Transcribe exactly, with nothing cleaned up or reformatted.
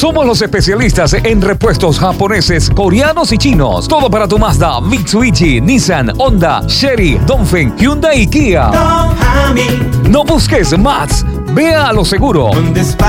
Somos los especialistas en repuestos japoneses, coreanos y chinos. Todo para tu Mazda, Mitsubishi, Nissan, Honda, Chery, Dongfeng, Hyundai y Kia. No busques más. Ve a lo seguro.